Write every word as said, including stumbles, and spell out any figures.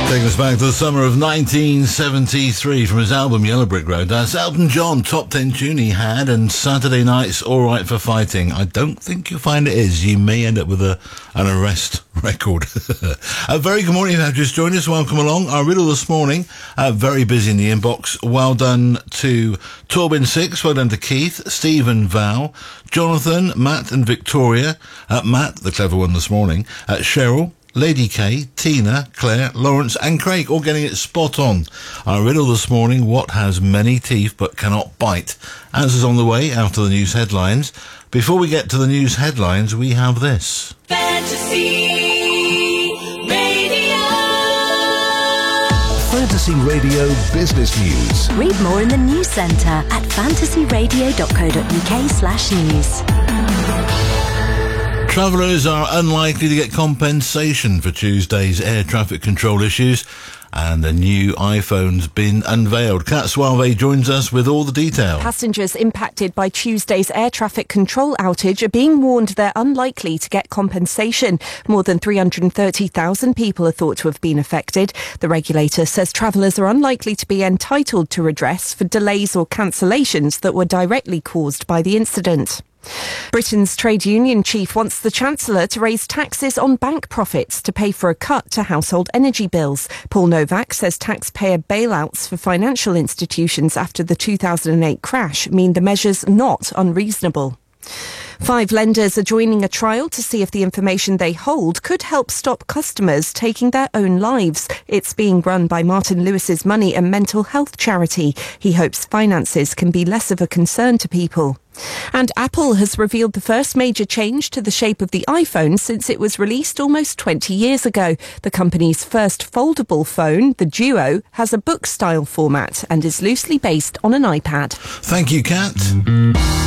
Taking us back to the summer of nineteen seventy-three from his album Yellow Brick Road. That's Elton John, top ten tune he had, and Saturday Night's All Right for Fighting. I don't think you'll find it is. You may end up with a an arrest record. A very good morning if you have just joined us. Welcome along. Our riddle this morning, uh, very busy in the inbox. Well done to Torbin Six, well done to Keith, Stephen, Val, Jonathan, Matt and Victoria. Uh, Matt, the clever one this morning, uh, Cheryl, Lady K, Tina, Claire, Lawrence and Craig, all getting it spot on. Our riddle this morning, what has many teeth but cannot bite? Answers on the way after the news headlines. Before we get to the news headlines, we have this. Fantasy Radio. Fantasy Radio Business News. Read more in the news centre at fantasyradio.co.uk slash news. Travellers are unlikely to get compensation for Tuesday's air traffic control issues, and a new iPhone's been unveiled. Kat Suave joins us with all the detail. Passengers impacted by Tuesday's air traffic control outage are being warned they're unlikely to get compensation. More than three hundred thirty thousand people are thought to have been affected. The regulator says travellers are unlikely to be entitled to redress for delays or cancellations that were directly caused by the incident. Britain's trade union chief wants the Chancellor to raise taxes on bank profits to pay for a cut to household energy bills. Paul Novak says taxpayer bailouts for financial institutions after the two thousand eight crash mean the measure's not unreasonable. Five lenders are joining a trial to see if the information they hold could help stop customers taking their own lives. It's being run by Martin Lewis's money and mental health charity. He hopes finances can be less of a concern to people. And Apple has revealed the first major change to the shape of the iPhone since it was released almost twenty years ago. The company's first foldable phone, the Duo, has a book-style format and is loosely based on an iPad. Thank you, Kat.